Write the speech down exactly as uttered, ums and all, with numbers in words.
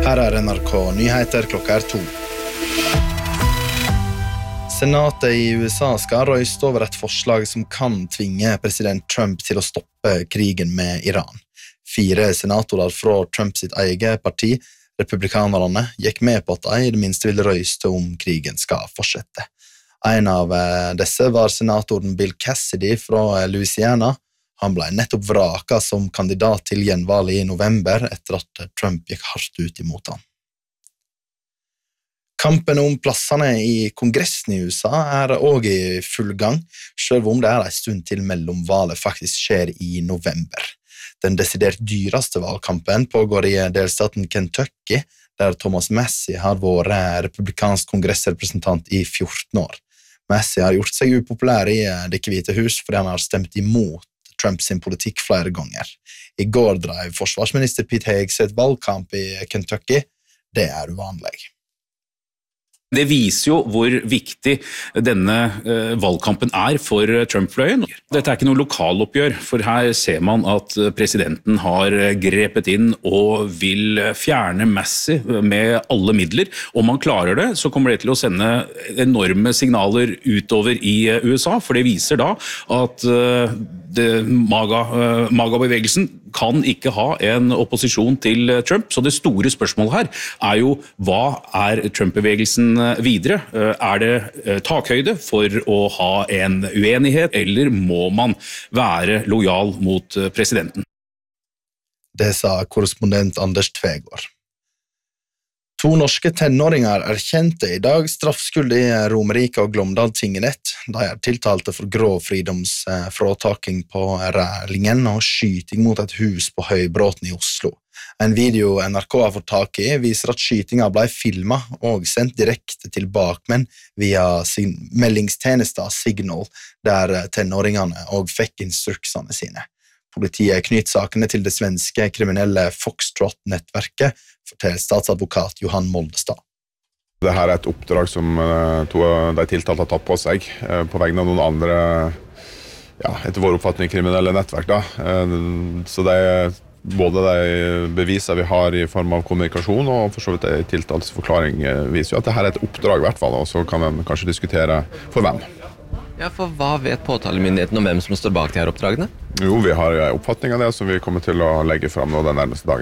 Her er N R K Nyheter, klokka er to. Senatet i U S A skal røyste over et forslag som kan tvinge president Trump til å stoppe krigen med Iran. Fire senatorer fra Trump sitt eget parti, republikanerne, gikk med på at de i det minste vil røyste om krigen skal fortsette. En av disse var senatoren Bill Cassidy fra Louisiana. Han ble nettopp vraket som kandidat til gjenvalg i november etter at Trump gikk hardt ut imot han. Kampen om plassene i kongressen i U S A er også i full gang, selv om det er en stund til mellomvalget faktisk skjer i november. Den desidert dyreste valgkampen pågår i delstaten Kentucky, der Thomas Massie har vært republikansk kongressrepresentant i fjorten år. Massie har gjort seg upopulær i Det hvite hus fordi han har stemt imot Trumps politikk flere ganger. I går drev forsvarsminister Pete Hegseth valgkamp i Kentucky. Det er uvanlig. Det viser jo hvor viktig denne eh, valgkampen er for Trump-fløyen. Dette er ikke noe lokaloppgjør, for her ser man at presidenten har grepet inn og vil fjerne Massie med alle midler. Om han klarer det, så kommer det til å sende enorme signaler utover i U S A, for det viser da at eh, det, MAGA, eh, MAGA-bevegelsen kan ikke ha en opposisjon til Trump, så det store spørsmålet her er jo hva er Trump-bevegelsen videre? Er det takhøyde for å ha en uenighet, eller må man være lojal mot presidenten? Det sa korrespondent Anders Tvegård. To norske tenåringer erkjente i dag straffskyld i Romerike og Glåmdal tingrett. De er tiltalte for grov fridomsfråtaking på Rælingen og skyting mot et hus på Høybråten i Oslo. En video N R K har fått tak i viser at skytinga ble filmet og sendt direkte til bakmenn via meldingstjenesta Signal, der tenåringene og fikk instruksene sine. Politiet knytter sakene til det svenske kriminelle Foxtrot-nettverket, forteller statsadvokat Johan Moldestad. Dette er et oppdrag som to av de tiltalte har tatt på seg på vegne av noen andre, ja, etter vår oppfatning, kriminelle nettverk. Da. Så det er både de beviser vi har i form av kommunikasjon og for så vidt de tiltaltes forklaring viser jo at dette er et oppdrag i hvert fall, og så kan man kanskje diskutere for hvem. Ja, for hva vet påtalemyndigheten om hvem som står bak de her oppdragene? Jo, vi har en oppfatning av det som vi kommer til å legge frem nå den nærmeste dagen.